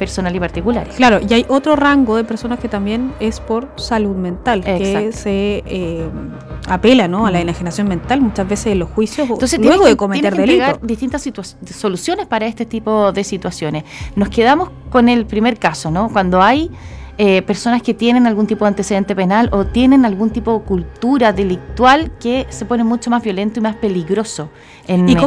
personales y particulares. Claro, y hay otro rango de personas que también es por salud mental, que se apela, ¿no?, a la enajenación mental muchas veces en los juicios. Entonces, luego de cometer delitos. Distintas soluciones para este tipo de situaciones. Nos quedamos con el primer caso, ¿no? Cuando hay personas que tienen algún tipo de antecedente penal o tienen algún tipo de cultura delictual que se pone mucho más violento y más peligroso